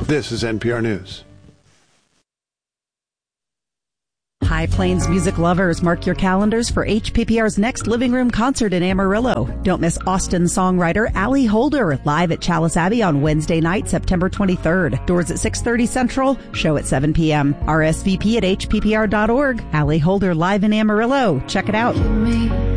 This is NPR News. High Plains music lovers, mark your calendars for HPPR's next Living Room concert in Amarillo. Don't miss Austin songwriter Allie Holder live at Chalice Abbey on Wednesday night, September 23rd. Doors at 6:30 Central, show at 7 p.m. RSVP at hppr.org. Allie Holder live in Amarillo. Check it out.